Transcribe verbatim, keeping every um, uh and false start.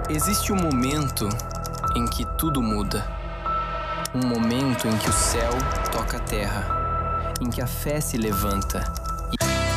Existe um momento em que tudo muda. Um momento em que o céu toca a terra, em que a fé se levanta